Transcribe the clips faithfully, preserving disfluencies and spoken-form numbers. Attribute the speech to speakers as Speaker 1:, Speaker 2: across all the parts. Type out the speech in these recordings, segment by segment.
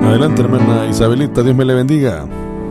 Speaker 1: Adelante, hermana Isabelita, Dios me le bendiga.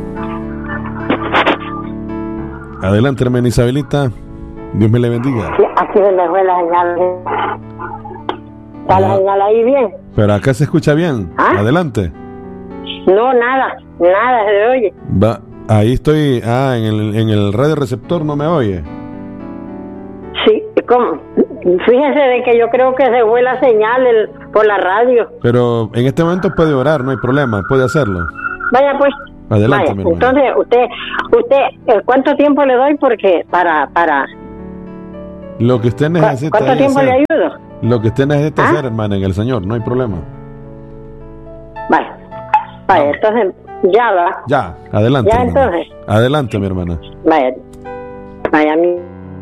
Speaker 1: Adelante, hermana Isabelita, Dios me le bendiga.
Speaker 2: Sí, aquí donde fue la señal. ¿Está la señal ahí bien?
Speaker 1: Pero acá se escucha bien. ¿Ah? Adelante.
Speaker 2: No, nada, nada se oye.
Speaker 1: Va, ahí estoy, ah, en el, en el radio receptor no me oye.
Speaker 2: Sí, ¿cómo? Fíjese de que yo creo que se fue la señal el, por la radio.
Speaker 1: Pero en este momento puede orar, no hay problema, puede hacerlo.
Speaker 2: Vaya pues.
Speaker 1: Adelante,
Speaker 2: vaya. Entonces, usted, usted, ¿cuánto tiempo le doy? Porque para, para.
Speaker 1: Lo que usted necesita.
Speaker 2: ¿Cuánto tiempo
Speaker 1: hacer,
Speaker 2: le ayudo?
Speaker 1: Lo que usted necesita
Speaker 2: ¿Ah?
Speaker 1: hacer, hermana, en el Señor, no hay problema.
Speaker 2: Vaya, vaya, no. Entonces, ya va.
Speaker 1: Ya, adelante.
Speaker 2: Ya,
Speaker 1: hermana.
Speaker 2: entonces.
Speaker 1: Adelante, mi hermana.
Speaker 2: Vaya, vaya, mi.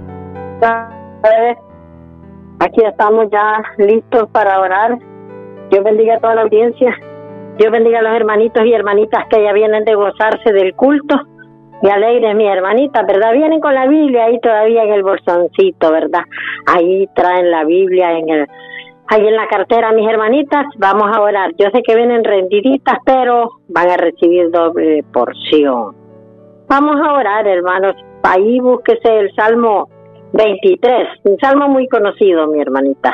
Speaker 2: Aquí estamos ya listos para orar. Dios bendiga a toda la audiencia. Dios bendiga a los hermanitos y hermanitas que ya vienen de gozarse del culto. Y alegres, mis hermanitas, ¿verdad? Vienen con la Biblia ahí todavía en el bolsoncito, ¿verdad? Ahí traen la Biblia en el, ahí en la cartera, mis hermanitas. Vamos a orar. Yo sé que vienen rendiditas, pero van a recibir doble porción. Vamos a orar, hermanos. Ahí búsquese el Salmo veintitrés, un salmo muy conocido, mi hermanita.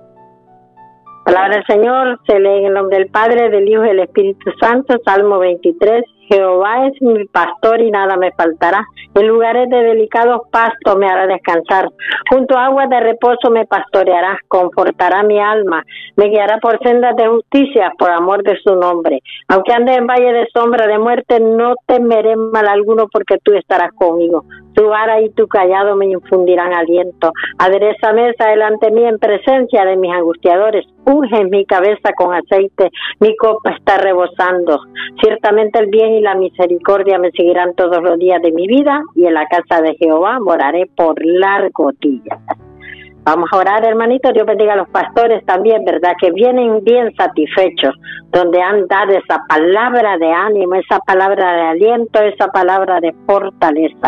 Speaker 2: Palabra del Señor se lee en el nombre del Padre, del Hijo y del Espíritu Santo. Salmo veintitrés. Jehová es mi pastor y nada me faltará. En lugares de delicados pastos me hará descansar. Junto a aguas de reposo me pastoreará. Confortará mi alma. Me guiará por sendas de justicia por amor de su nombre. Aunque ande en valle de sombra de muerte, no temeré mal alguno porque tú estarás conmigo. Tu vara y tu callado me infundirán aliento. Adereza mesa delante mí en presencia de mis angustiadores. Unge mi cabeza con aceite. Mi copa está rebosando. Ciertamente el bien y la misericordia me seguirán todos los días de mi vida, y en la casa de Jehová moraré por largos días. Vamos a orar, hermanitos. Dios bendiga a los pastores también, ¿verdad? Que vienen bien satisfechos, donde han dado esa palabra de ánimo, esa palabra de aliento, esa palabra de fortaleza.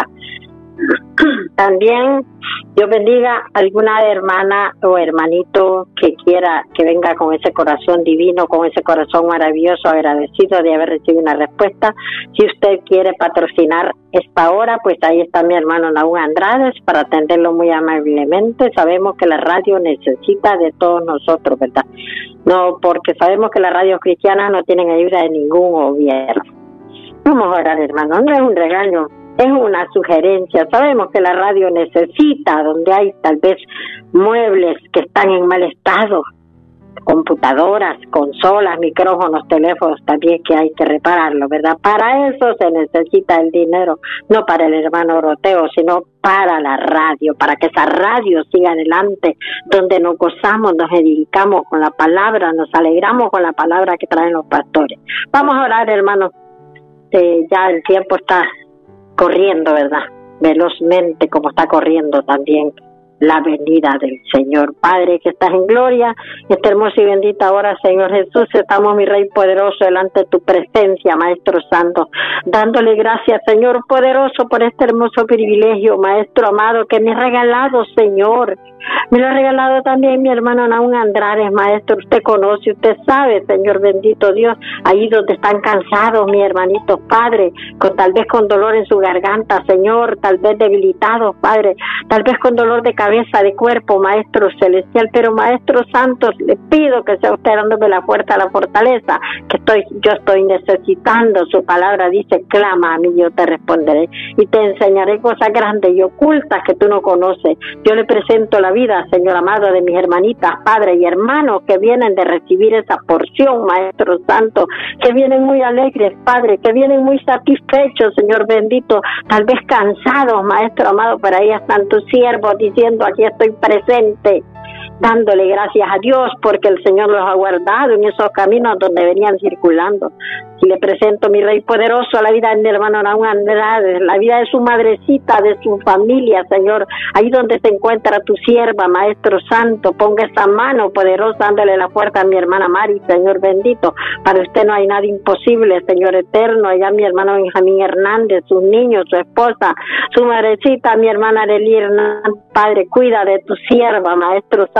Speaker 2: También Dios bendiga a alguna hermana o hermanito que quiera que venga con ese corazón divino, con ese corazón maravilloso, agradecido de haber recibido una respuesta. Si usted quiere patrocinar esta hora, pues ahí está mi hermano Naúm Andrades para atenderlo muy amablemente. Sabemos que la radio necesita de todos nosotros, ¿verdad? No, porque sabemos que las radios cristianas no tienen ayuda de ningún gobierno. Vamos a orar, hermano, no es un regaño. Es una sugerencia. Sabemos que la radio necesita, donde hay tal vez muebles que están en mal estado, computadoras, consolas, micrófonos, teléfonos también que hay que repararlo, ¿verdad? Para eso se necesita el dinero, no para el hermano Oroteo, sino para la radio, para que esa radio siga adelante, donde nos gozamos, nos edificamos con la palabra, nos alegramos con la palabra que traen los pastores. Vamos a orar, hermanos. Eh, ya el tiempo está corriendo, ¿verdad? Velozmente, como está corriendo también la venida del Señor. Padre que estás en gloria, esta hermosa y bendita hora, Señor Jesús, estamos, mi Rey poderoso, delante de tu presencia, Maestro Santo, dándole gracias, Señor poderoso, por este hermoso privilegio, Maestro amado, que me ha regalado, Señor. Me lo ha regalado también mi hermano Naúm Andrades, Maestro. Usted conoce, usted sabe, Señor bendito Dios, ahí donde están cansados mis hermanitos, Padre, con tal vez con dolor en su garganta, Señor, tal vez debilitados, Padre, tal vez con dolor de cabeza, de cuerpo, Maestro celestial, pero Maestro Santo, le pido que sea usted dándome la fuerza, la fortaleza, que estoy, yo estoy necesitando. Su palabra dice, clama a mí, yo te responderé, y te enseñaré cosas grandes y ocultas que tú no conoces. Yo le presento la vida, Señor amado, de mis hermanitas, padres y hermanos que vienen de recibir esa porción, Maestro Santo, que vienen muy alegres, Padre, que vienen muy satisfechos, Señor bendito, tal vez cansados, Maestro amado, pero ahí están tus siervos diciendo, aquí estoy presente, dándole gracias a Dios porque el Señor los ha guardado en esos caminos donde venían circulando. Y le presento, mi Rey poderoso, a la vida de mi hermano Naúm Andrade, la vida de su madrecita, de su familia, Señor, ahí donde se encuentra tu sierva, Maestro Santo, ponga esa mano poderosa, dándole la fuerza a mi hermana Mari, Señor bendito, para usted no hay nada imposible, Señor eterno. Allá mi hermano Benjamín Hernández, sus niños, su esposa, su madrecita, mi hermana Arely Hernández, Padre, cuida de tu sierva, Maestro Santo,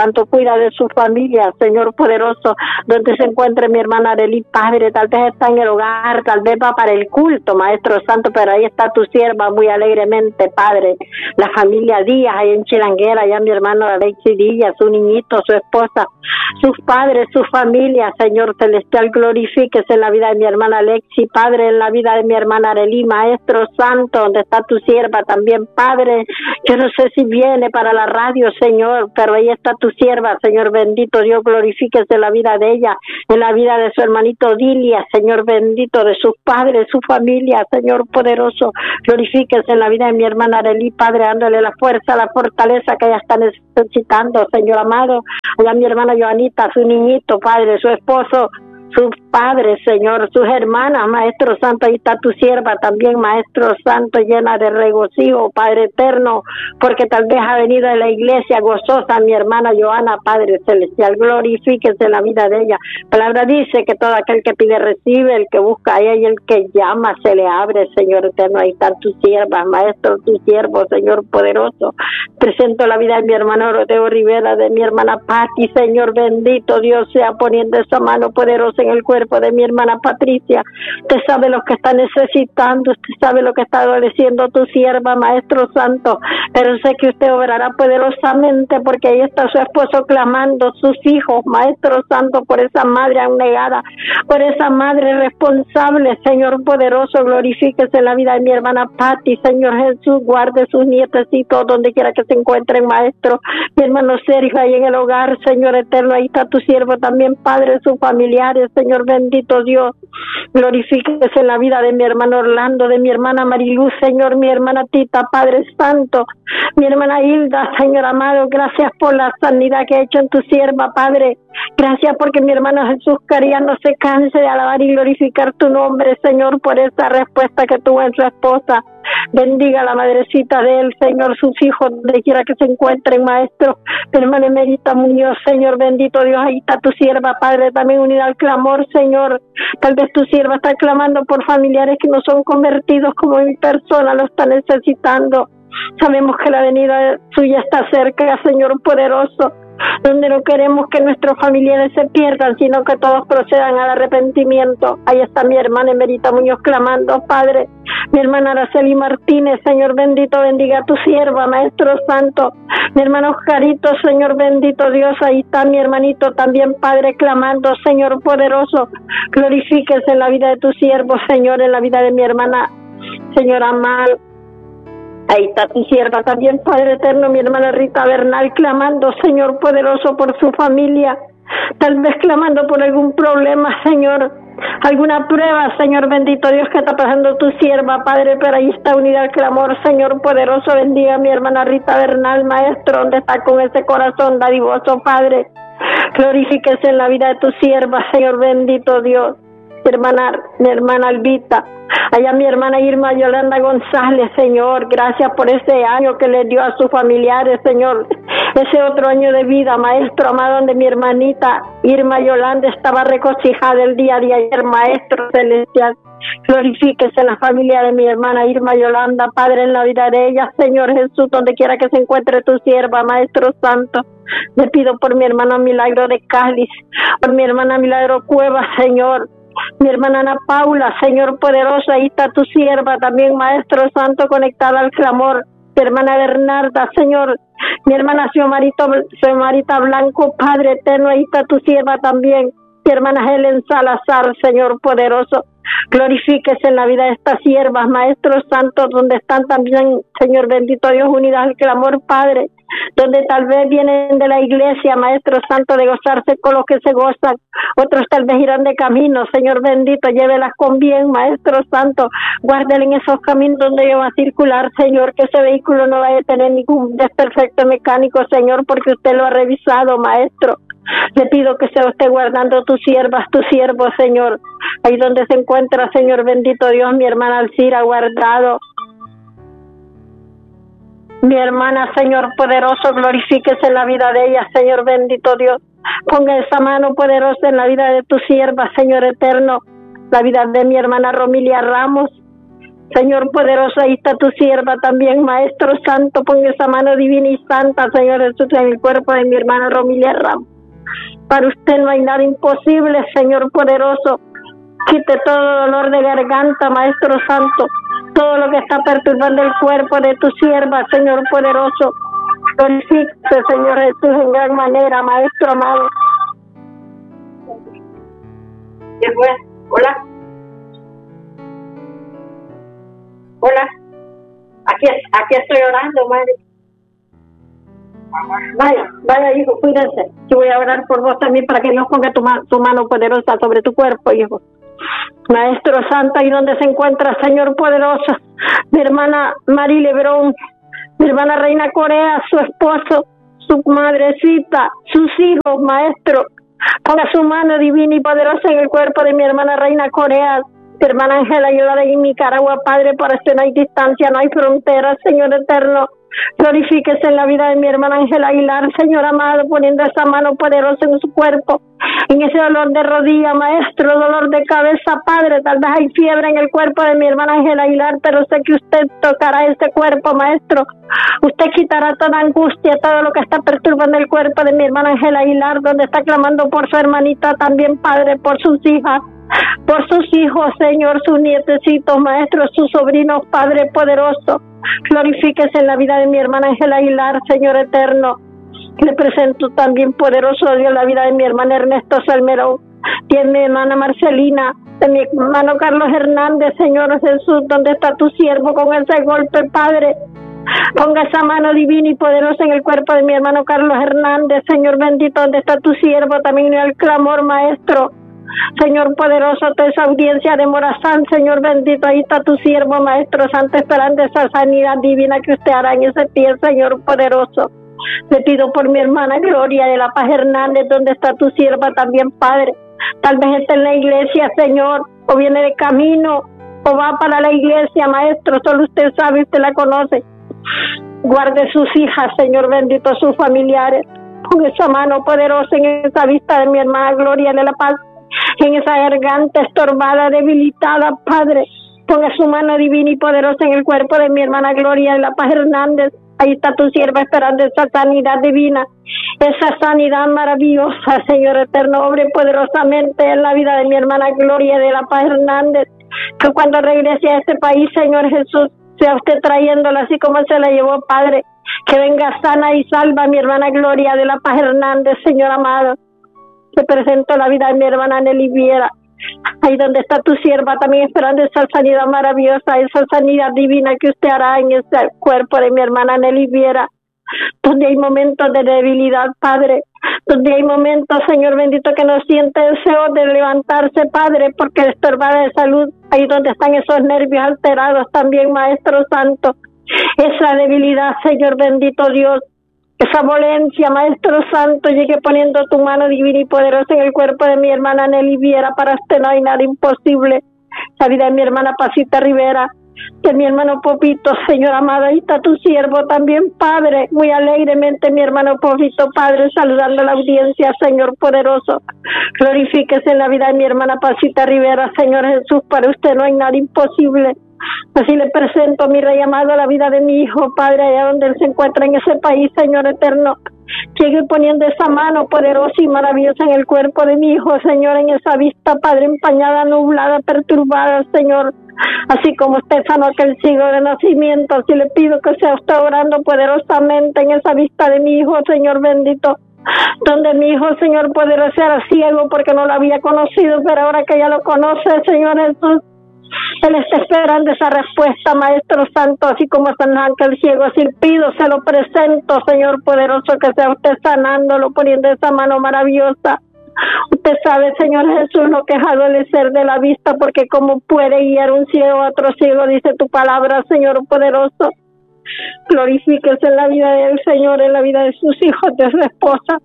Speaker 2: Santo, cuida de su familia, Señor poderoso, donde se encuentre mi hermana Arely, Padre, tal vez está en el hogar, tal vez va para el culto, Maestro Santo, pero ahí está tu sierva muy alegremente, Padre, la familia Díaz, ahí en Chilanguera, allá mi hermano Alexis Díaz, su niñito, su esposa, sus padres, su familia, Señor celestial, glorifíquese en la vida de mi hermana Alexis, Padre, en la vida de mi hermana Arely, Maestro Santo, donde está tu sierva también, Padre, yo no sé si viene para la radio, Señor, pero ahí está tu sierva, Señor bendito, Dios, glorifíquese en la vida de ella, en la vida de su hermanito Dilia, Señor bendito, de sus padres, su familia, Señor poderoso, glorifíquese en la vida de mi hermana Arely, Padre, dándole la fuerza, la fortaleza que ella está necesitando, Señor amado, allá mi hermana Joanita, su niñito, Padre, su esposo, sus padres, Señor, sus hermanas, Maestro Santo, ahí está tu sierva también, Maestro Santo, llena de regocijo, Padre eterno, porque tal vez ha venido de la iglesia gozosa, mi hermana Joana, Padre celestial, glorifíquese en la vida de ella. La palabra dice que todo aquel que pide recibe, el que busca a ella y el que llama se le abre, Señor eterno, ahí están tus siervas, Maestro, tu siervo, Señor poderoso. Presento la vida de mi hermano Rodeo Rivera, de mi hermana Patti, Señor bendito, Dios sea poniendo esa mano poderosa en el cuerpo de mi hermana Patricia. Usted sabe lo que está necesitando, usted sabe lo que está agradeciendo tu sierva, Maestro Santo, pero sé que usted obrará poderosamente porque ahí está su esposo clamando, sus hijos, Maestro Santo, por esa madre abnegada, por esa madre responsable, Señor poderoso, glorifíquese en la vida de mi hermana Patti, Señor Jesús, guarde sus nietecitos donde quiera que se encuentren, Maestro, mi hermano Sergio ahí en el hogar, Señor eterno, ahí está tu siervo también, Padre, sus familiares, Señor bendito Dios, glorifíquese en la vida de mi hermano Orlando, de mi hermana Mariluz, Señor, mi hermana Tita, Padre Santo, mi hermana Hilda, Señor amado, gracias por la sanidad que ha hecho en tu sierva, Padre, gracias porque mi hermano Jesús Caría no se canse de alabar y glorificar tu nombre, Señor, por esa respuesta que tuvo en su esposa. Bendiga a la madrecita de él, Señor, sus hijos, donde quiera que se encuentren, Maestro. Mi hermana Emerita Muñoz, Señor, bendito Dios, ahí está tu sierva, Padre, también unida al clamor, Señor. Tal vez tu sierva está clamando por familiares que no son convertidos como mi persona, lo está necesitando. Sabemos que la venida suya está cerca, Señor poderoso, donde no queremos que nuestros familiares se pierdan, sino que todos procedan al arrepentimiento. Ahí está mi hermana Emerita Muñoz clamando, Padre. Mi hermana Araceli Martínez, Señor bendito, bendiga a tu sierva, Maestro Santo. Mi hermano Oscarito, Señor bendito Dios, ahí está mi hermanito también, Padre, clamando, Señor poderoso, glorifíquese en la vida de tu siervo, Señor, en la vida de mi hermana, Señor Amal. Ahí está tu sierva también, Padre eterno, mi hermana Rita Bernal, clamando, Señor poderoso, por su familia, tal vez clamando por algún problema, Señor, alguna prueba, Señor bendito Dios, que está pasando tu sierva, Padre, pero ahí está unida al clamor, Señor poderoso, bendiga a mi hermana Rita Bernal, Maestro, donde está con ese corazón dadivoso, Padre, glorifíquese en la vida de tu sierva, Señor bendito Dios. Mi hermana, mi hermana Albita, allá mi hermana Irma Yolanda González, Señor, gracias por ese año que le dio a sus familiares, Señor, ese otro año de vida, Maestro amado, donde mi hermanita Irma Yolanda estaba regocijada el día de ayer, Maestro celestial, glorifíquese en la familia de mi hermana Irma Yolanda, Padre, en la vida de ella, Señor Jesús, donde quiera que se encuentre tu sierva, Maestro Santo. Le pido por mi hermana Milagro de Cáliz, por mi hermana Milagro Cuevas, Señor, mi hermana Ana Paula, Señor poderoso, ahí está tu sierva también, Maestro Santo, conectada al clamor. Mi hermana Bernarda, Señor, mi hermana Xiomarita Blanco, Padre eterno, ahí está tu sierva también. Mi hermana Helen Salazar, Señor poderoso, glorifíquese en la vida de estas siervas, Maestro Santo, donde están también, Señor bendito Dios, unidas al clamor, Padre, donde tal vez vienen de la iglesia, Maestro Santo, de gozarse con los que se gozan, otros tal vez irán de camino, Señor bendito, llévelas con bien, Maestro Santo, guárdele en esos caminos donde ellos van a circular, Señor, que ese vehículo no vaya a tener ningún desperfecto mecánico, Señor, porque usted lo ha revisado, Maestro. Le pido que se esté guardando tus siervas, tus siervos, Señor, ahí donde se encuentra, Señor bendito Dios, mi hermana Alcira guardado. Mi hermana, Señor poderoso, glorifíquese en la vida de ella, Señor bendito Dios. Ponga esa mano poderosa en la vida de tu sierva, Señor eterno. La vida de mi hermana Romilia Ramos, Señor poderoso, ahí está tu sierva también, Maestro Santo, pon esa mano divina y santa, Señor Jesús, en el cuerpo de mi hermana Romilia Ramos. Para usted no hay nada imposible, Señor poderoso. Quite todo dolor de garganta, Maestro Santo, todo lo que está perturbando el cuerpo de tu sierva, Señor poderoso. Glorifíquese, Señor Jesús, en gran manera, Maestro amado. ¿Qué fue? Hola. Hola. Aquí, aquí estoy orando, madre. Vaya, vaya, hijo, cuídense. Yo voy a orar por vos también para que Dios ponga tu, ma- tu mano poderosa sobre tu cuerpo, hijo. Maestro Santo, ahí donde se encuentra, Señor poderoso, mi hermana Mari Lebrón, mi hermana Reina Corea, su esposo, su madrecita, sus hijos, Maestro, ponga su mano divina y poderosa en el cuerpo de mi hermana Reina Corea, mi hermana Ángela Aguilar en Nicaragua, Padre, para esto no hay distancia, no hay fronteras, Señor eterno. Glorifíquese en la vida de mi hermana Ángela Aguilar, Señor amado, poniendo esa mano poderosa en su cuerpo, en ese dolor de rodilla, Maestro, dolor de cabeza, Padre, tal vez hay fiebre en el cuerpo de mi hermana Ángela Aguilar, pero sé que usted tocará ese cuerpo, Maestro. Usted quitará toda angustia, todo lo que está perturbando el cuerpo de mi hermana Ángela Aguilar, donde está clamando por su hermanita también, Padre, por sus hijas, por sus hijos, Señor, sus nietecitos, Maestro, sus sobrinos, Padre poderoso. Glorifíquese en la vida de mi hermana Ángela Aguilar, Señor eterno. Le presento también, poderoso Dios, la vida de mi hermana Ernesto Salmerón, de mi hermana Marcelina, de mi hermano Carlos Hernández, Señor Jesús, donde está tu siervo con ese golpe, Padre. Ponga esa mano divina y poderosa en el cuerpo de mi hermano Carlos Hernández, Señor bendito, donde está tu siervo, también en el clamor, Maestro. Señor poderoso, toda esa audiencia de Morazán, Señor bendito, ahí está tu siervo, Maestro Santo, esperando esa sanidad divina que usted hará en ese pie, Señor poderoso. Le pido por mi hermana Gloria de la Paz Hernández, donde está tu sierva también, Padre. Tal vez está en la iglesia, Señor, o viene de camino, o va para la iglesia, Maestro, solo usted sabe, usted la conoce. Guarde sus hijas, Señor bendito, sus familiares. Con esa mano poderosa en esa vista de mi hermana Gloria de la Paz, en esa garganta estorbada, debilitada, Padre, ponga su mano divina y poderosa en el cuerpo de mi hermana Gloria de la Paz Hernández. Ahí está tu sierva esperando esa sanidad divina, esa sanidad maravillosa, Señor eterno, obre poderosamente en la vida de mi hermana Gloria de la Paz Hernández, que cuando regrese a ese país, Señor Jesús, sea usted trayéndola así como se la llevó, Padre, que venga sana y salva a mi hermana Gloria de la Paz Hernández, Señor amado. Te presento la vida de mi hermana Nelly Viera, ahí donde está tu sierva también esperando esa sanidad maravillosa, esa sanidad divina que usted hará en ese cuerpo de mi hermana Nelly Viera, donde hay momentos de debilidad, Padre, donde hay momentos, Señor bendito, que no siente deseo de levantarse, Padre, porque es estorbada de salud, ahí donde están esos nervios alterados también, Maestro Santo, esa debilidad, Señor bendito Dios, esa dolencia, Maestro Santo, llegue poniendo tu mano divina y poderosa en el cuerpo de mi hermana Nelly Viera, para usted no hay nada imposible. La vida de mi hermana Pasita Rivera, de mi hermano Popito, Señor amado, ahí está tu siervo también, Padre, muy alegremente mi hermano Popito, Padre, saludando a la audiencia, Señor poderoso. Glorifíquese en la vida de mi hermana Pasita Rivera, Señor Jesús, para usted no hay nada imposible. Así le presento, mi Rey amado, la vida de mi hijo, Padre, allá donde él se encuentra en ese país, Señor eterno. Sigue poniendo esa mano poderosa y maravillosa en el cuerpo de mi hijo, Señor, en esa vista, Padre, empañada, nublada, perturbada, Señor. Así como usted sanó aquel siglo de nacimiento, así le pido que sea usted orando poderosamente en esa vista de mi hijo, Señor bendito. Donde mi hijo, Señor, poderoso, era ciego porque no lo había conocido, pero ahora que ya lo conoce, Señor Jesús, él está esperando esa respuesta, Maestro Santo, así como San Ángel ciego, así pido, se lo presento, Señor poderoso, que sea usted sanándolo, poniendo esa mano maravillosa. Usted sabe, Señor Jesús, lo que es adolecer de la vista, porque como puede guiar un ciego a otro ciego, dice tu palabra, Señor poderoso. Glorifíquese en la vida del Señor, en la vida de sus hijos, de su esposa.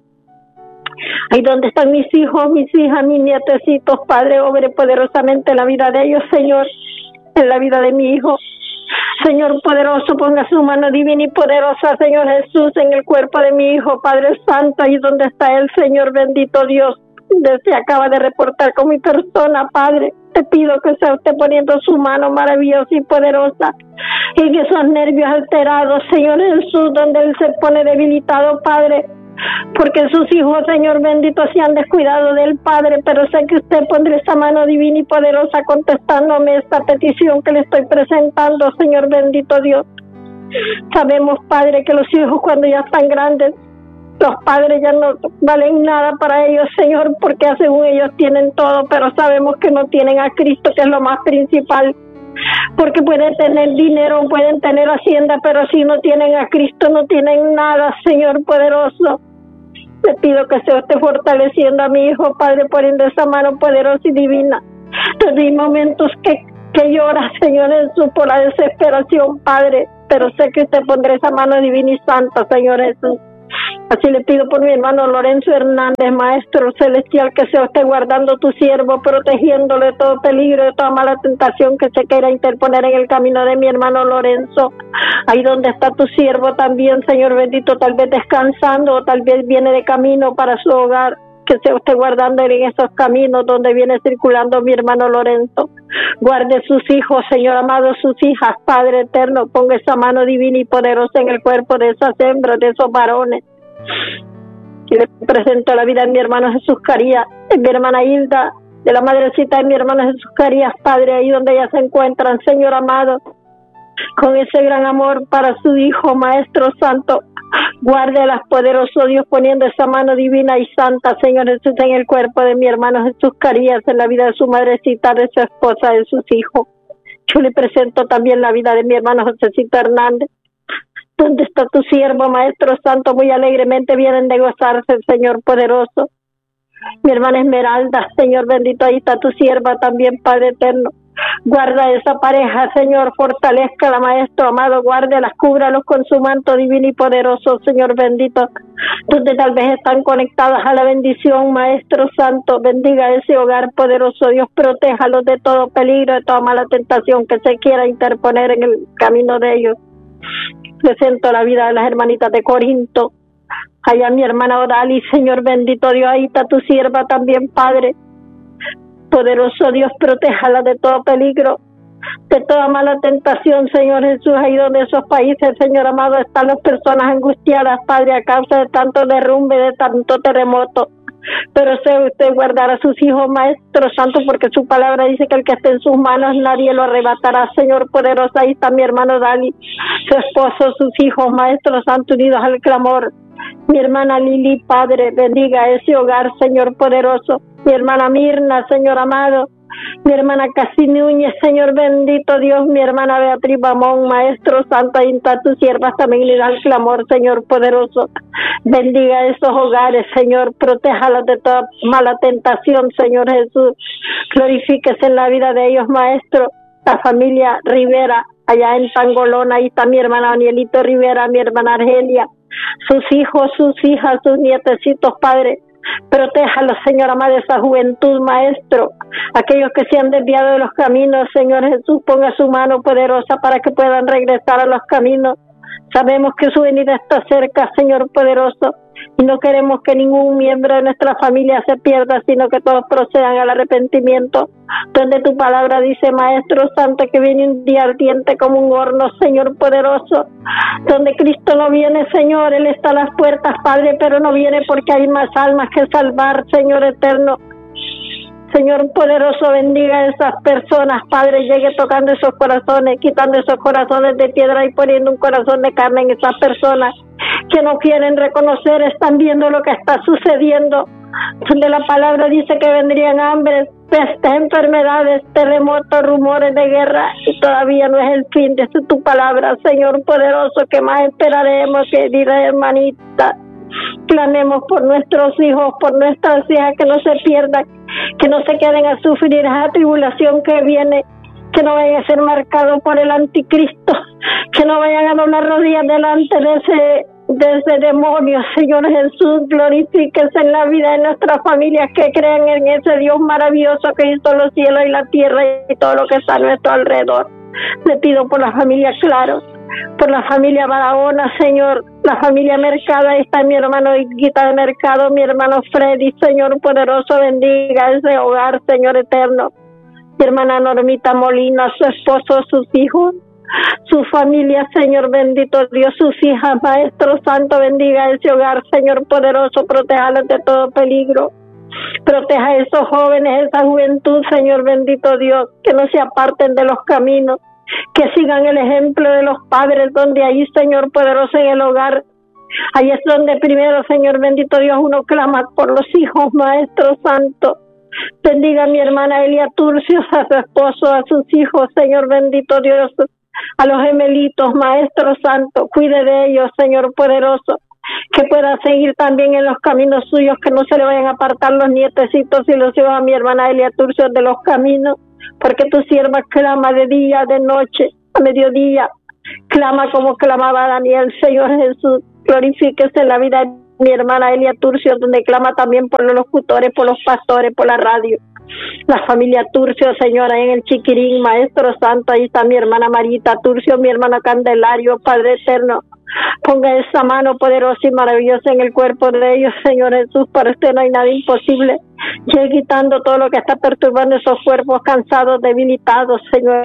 Speaker 2: Ahí donde están mis hijos, mis hijas, mis nietecitos, Padre, obre poderosamente en la vida de ellos, Señor, en la vida de mi hijo. Señor poderoso, ponga su mano divina y poderosa, Señor Jesús, en el cuerpo de mi hijo, Padre Santo, ahí donde está él, Señor bendito Dios, donde se acaba de reportar con mi persona, Padre. Te Te pido que sea usted poniendo su mano maravillosa y poderosa en esos nervios alterados, Señor Jesús, donde él se pone debilitado, Padre, porque sus hijos, Señor bendito, se han descuidado del Padre, pero sé que usted pondrá esa mano divina y poderosa contestándome esta petición que le estoy presentando, Señor bendito Dios. Sabemos, Padre, que los hijos cuando ya están grandes, los padres ya no valen nada para ellos, Señor, porque según ellos tienen todo, pero sabemos que no tienen a Cristo, que es lo más principal. Porque pueden tener dinero, pueden tener hacienda, pero si no tienen a Cristo no tienen nada, Señor poderoso. Le pido que se esté fortaleciendo a mi hijo, Padre, poniendo esa mano poderosa y divina. Desde hay momentos que, que llora, Señor Jesús, por la desesperación, Padre, pero sé que usted pondrá esa mano divina y santa, Señor Jesús. Así le pido por mi hermano Lorenzo Hernández, Maestro Celestial, que se esté guardando tu siervo, protegiéndole de todo peligro, de toda mala tentación que se quiera interponer en el camino de mi hermano Lorenzo. Ahí donde está tu siervo también, Señor bendito, tal vez descansando o tal vez viene de camino para su hogar, que se esté guardando en esos caminos donde viene circulando mi hermano Lorenzo. Guarde sus hijos, Señor amado, sus hijas, Padre eterno, ponga esa mano divina y poderosa en el cuerpo de esas hembras, de esos varones. Y le presento la vida de mi hermano Jesús Carías, de mi hermana Hilda, de la madrecita de mi hermano Jesús Carías, Padre, ahí donde ellas se encuentran, Señor amado, con ese gran amor para su hijo, Maestro Santo. Guárdelas, poderoso Dios, poniendo esa mano divina y santa, Señor Jesús, en el cuerpo de mi hermano Jesús Carías, en la vida de su madrecita, de su esposa, de sus hijos. Yo le presento también la vida de mi hermano Josecito Hernández. ¿Dónde está tu siervo, Maestro Santo? Muy alegremente vienen de gozarse, Señor poderoso. Mi hermana Esmeralda, Señor bendito, ahí está tu sierva también, Padre eterno. Guarda esa pareja, Señor, fortalezca la Maestro amado, guárdelas, cúbralos con su manto divino y poderoso, Señor bendito, donde tal vez están conectadas a la bendición, Maestro Santo, bendiga ese hogar, poderoso Dios, protéjalos de todo peligro, de toda mala tentación que se quiera interponer en el camino de ellos. Presento la vida de las hermanitas de Corinto, allá mi hermana Odali, Señor bendito Dios, ahí está tu sierva también, Padre. Poderoso Dios, protéjala de todo peligro, de toda mala tentación, Señor Jesús, ahí donde esos países, Señor amado, están las personas angustiadas, Padre, a causa de tanto derrumbe, de tanto terremoto. Pero sé usted guardar a sus hijos, Maestro Santo, porque su palabra dice que el que esté en sus manos nadie lo arrebatará, Señor poderoso. Ahí está mi hermano Dali, su esposo, sus hijos, Maestro Santo, unidos al clamor. Mi hermana Lili, Padre, bendiga ese hogar, Señor poderoso. Mi hermana Mirna, Señor amado. Mi hermana Casi Núñez, Señor bendito Dios. Mi hermana Beatriz Bamón, Maestro Santo, ahí está tu sierva también le da el clamor, Señor poderoso. Bendiga esos hogares, Señor, protéjalos de toda mala tentación, Señor Jesús. Glorifíquese en la vida de ellos, Maestro. La familia Rivera, allá en Tangolona, ahí está mi hermana Danielito Rivera, mi hermana Argelia, sus hijos, sus hijas, sus nietecitos, Padre. Protéjalos, Señor amado, esa juventud, Maestro. Aquellos que se han desviado de los caminos, Señor Jesús, ponga su mano poderosa para que puedan regresar a los caminos. Sabemos que su venida está cerca, Señor poderoso, y no queremos que ningún miembro de nuestra familia se pierda, sino que todos procedan al arrepentimiento. Donde tu palabra dice, Maestro Santo, que viene un día ardiente como un horno, Señor poderoso. Donde Cristo no viene, Señor, Él está a las puertas, Padre, pero no viene porque hay más almas que salvar, Señor eterno. Señor poderoso, bendiga a esas personas, Padre, llegue tocando esos corazones, quitando esos corazones de piedra y poniendo un corazón de carne en esas personas que no quieren reconocer, están viendo lo que está sucediendo, donde la palabra dice que vendrían hambres, pestes, enfermedades, terremotos, rumores de guerra, y todavía no es el fin de tu palabra, Señor poderoso, que más esperaremos, querida hermanita. Clamemos por nuestros hijos, por nuestras hijas, que no se pierdan, que no se queden a sufrir esa tribulación que viene, que no vayan a ser marcados por el anticristo, que no vayan a doblar rodillas delante de ese, de ese demonio. Señor Jesús, glorifíquese en la vida de nuestras familias que crean en ese Dios maravilloso que hizo los cielos y la tierra y todo lo que está a nuestro alrededor. Le pido por la familia Claro, por la familia Barahona, Señor, la familia Mercado, ahí está mi hermano Guita de Mercado, mi hermano Freddy, Señor poderoso, bendiga ese hogar, Señor eterno. mi hermana Normita Molina, su esposo, sus hijos, su familia, Señor bendito Dios, sus hijas, Maestro Santo, bendiga ese hogar, Señor poderoso, protéjalos de todo peligro. Proteja a esos jóvenes, esa juventud, Señor bendito Dios, que no se aparten de los caminos, que sigan el ejemplo de los padres, donde ahí, Señor poderoso, en el hogar, ahí es donde primero, Señor bendito Dios, uno clama por los hijos, Maestro Santo. Bendiga a mi hermana Elia Turcio, a su esposo, a sus hijos, Señor bendito Dios, a los gemelitos, Maestro Santo, cuide de ellos, Señor poderoso, que pueda seguir también en los caminos suyos, que no se le vayan a apartar los nietecitos y los hijos a mi hermana Elia Turcio de los caminos, porque tu sierva clama de día, de noche, a mediodía, clama como clamaba Daniel, Señor Jesús, glorifíquese en la vida de mi hermana Elia Turcio, donde clama también por los locutores, por los pastores, por la radio. La familia Turcio, Señora, en el Chiquirín, Maestro Santo, ahí está mi hermana Marita Turcio, mi hermana Candelario, Padre Eterno. Ponga esa mano poderosa y maravillosa en el cuerpo de ellos, Señor Jesús. Para usted no hay nada imposible. Llegue quitando todo lo que está perturbando esos cuerpos cansados, debilitados, Señor.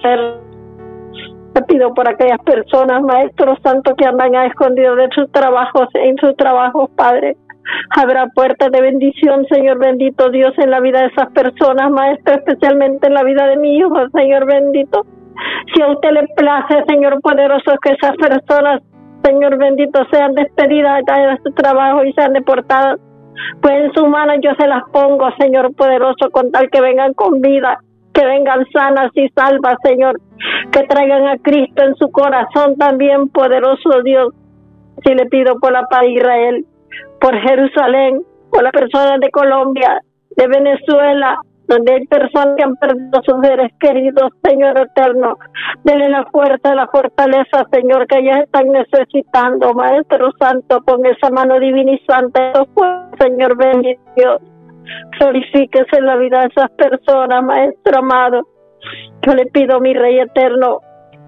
Speaker 2: Te pido por aquellas personas, Maestro Santo, que andan a escondido de sus trabajos, en sus trabajos, Padre. Habrá puertas de bendición, Señor bendito Dios, en la vida de esas personas, Maestro, especialmente en la vida de mi hijo, Señor bendito. Si a usted le place, Señor poderoso, que esas personas, Señor bendito, sean despedidas de su trabajo y sean deportadas, pues en sus manos yo se las pongo, Señor poderoso, con tal que vengan con vida, que vengan sanas y salvas, Señor, que traigan a Cristo en su corazón también, poderoso Dios. Si le pido por la paz de Israel, por Jerusalén, por las personas de Colombia, de Venezuela, donde hay personas que han perdido sus seres queridos, Señor eterno, denle la fuerza, la fortaleza, Señor, que ellos están necesitando, Maestro Santo, con esa mano divina y santa, Señor bendito Dios, glorifíquese en la vida de esas personas, Maestro amado. Yo le pido, mi Rey eterno,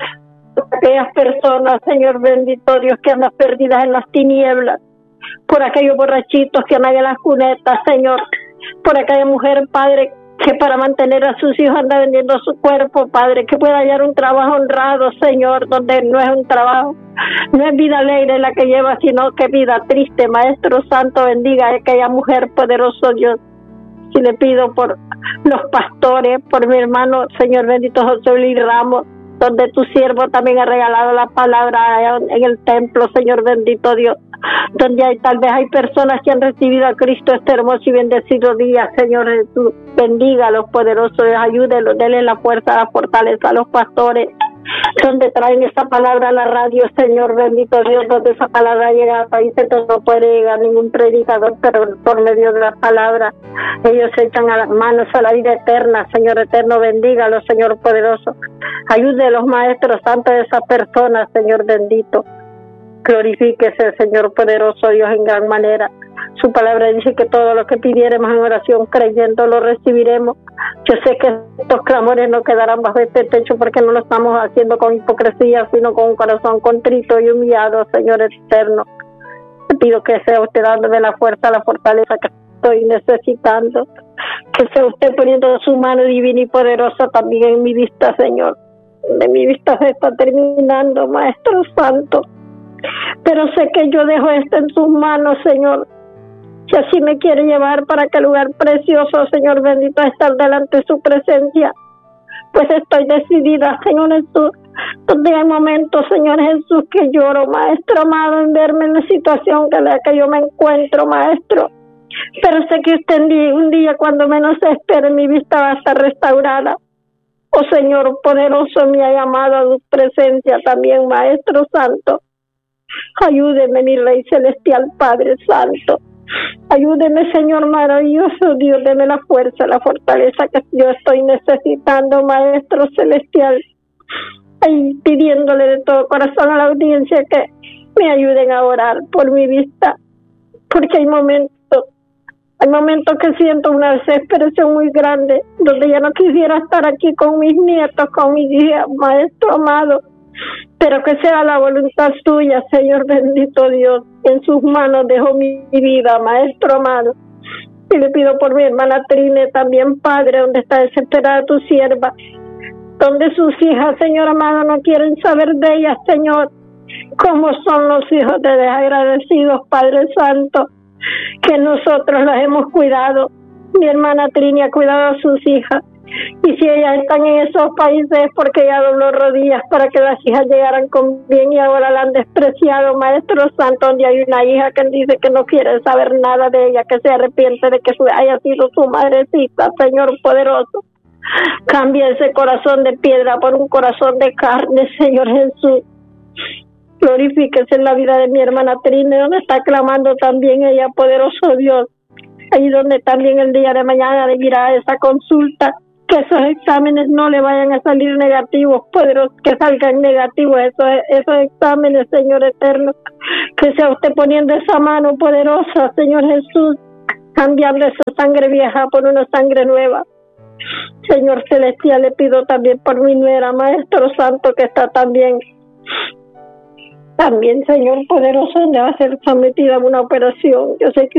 Speaker 2: por aquellas personas, Señor bendito Dios, que andan perdidas en las tinieblas, por aquellos borrachitos que andan en las cunetas, Señor, por aquella mujer, Padre, que para mantener a sus hijos anda vendiendo su cuerpo, Padre, que pueda hallar un trabajo honrado, Señor, donde no es un trabajo, no es vida alegre la que lleva, sino que vida triste. Maestro Santo, bendiga a aquella mujer, poderoso Dios. Si le pido por los pastores, por mi hermano, Señor bendito José Luis Ramos, donde tu siervo también ha regalado la palabra en el templo, Señor bendito Dios, donde hay, tal vez hay personas que han recibido a Cristo este hermoso y bendecido día, Señor Jesús. Bendiga a los poderosos, ayúdelos, denle la fuerza, la fortaleza a los pastores, donde traen esa palabra a la radio, Señor bendito Dios, donde esa palabra llega a países donde no puede llegar ningún predicador, pero por medio de la palabra ellos se echan a las manos a la vida eterna. Señor eterno, bendígalos, Señor poderoso, ayude a los maestros santos de esas personas, Señor bendito. Glorifíquese, Señor poderoso Dios, en gran manera. Su palabra dice que todo lo que pidiéramos en oración creyendo lo recibiremos. Yo sé que estos clamores no quedarán bajo este techo porque no lo estamos haciendo con hipocresía, sino con un corazón contrito y humillado, Señor eterno. Te pido que sea usted dándome la fuerza, la fortaleza que estoy necesitando. Que sea usted poniendo su mano divina y poderosa también en mi vista, Señor. De mi vista se está terminando, Maestro Santo. Pero sé que yo dejo esto en sus manos, Señor. Si así me quiere llevar para aquel lugar precioso, Señor bendito, a estar delante de su presencia, pues estoy decidida, Señor Jesús. Donde hay momentos, Señor Jesús, que lloro, Maestro amado, en verme en la situación en la que yo me encuentro, Maestro. Pero sé que usted un día, un día cuando menos se espere, mi vista va a estar restaurada. Oh Señor poderoso, me ha llamado a su presencia también, Maestro Santo. Ayúdeme, mi Rey Celestial, Padre Santo. Ayúdeme, Señor maravilloso Dios, deme la fuerza, la fortaleza que yo estoy necesitando, Maestro Celestial. Ay, pidiéndole de todo corazón a la audiencia que me ayuden a orar por mi vista, porque hay momentos, hay momentos que siento una desesperación muy grande, donde ya no quisiera estar aquí con mis nietos, con mis hijas, Maestro amado. Pero que sea la voluntad suya, Señor bendito Dios. En sus manos dejo mi vida, Maestro amado. Y le pido por mi hermana Trine también, Padre, donde está desesperada tu sierva, donde sus hijas, Señor amado, no quieren saber de ella, Señor. Cómo son los hijos de desagradecidos, Padre Santo, que nosotros los hemos cuidado. Mi hermana Trini ha cuidado a sus hijas, y si ellas están en esos países es porque ella dobló rodillas para que las hijas llegaran con bien, y ahora la han despreciado, Maestro Santo, donde hay una hija que dice que no quiere saber nada de ella, que se arrepiente de que haya sido su madrecita. Señor poderoso, cambia ese corazón de piedra por un corazón de carne, Señor Jesús. Glorifíquese en la vida de mi hermana Trine, donde está clamando también ella, poderoso Dios. Ahí donde también el día de mañana le irá esa consulta, que esos exámenes no le vayan a salir negativos, poderoso, que salgan negativos esos, esos exámenes, Señor eterno. Que sea usted poniendo esa mano poderosa, Señor Jesús, cambiando esa sangre vieja por una sangre nueva. Señor celestial, le pido también por mi nuera, Maestro Santo, que está también También, Señor poderoso, donde va a ser sometida a una operación. Yo sé que